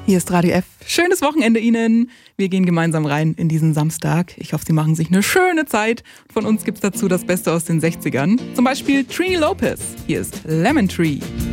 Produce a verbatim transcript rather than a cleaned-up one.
Hier ist Radio F. Schönes Wochenende Ihnen. Wir gehen gemeinsam rein in diesen Samstag. Ich hoffe, Sie machen sich eine schöne Zeit. Von uns gibt's dazu das Beste aus den sechzigern. Zum Beispiel Trini Lopez. Hier ist Lemon Tree.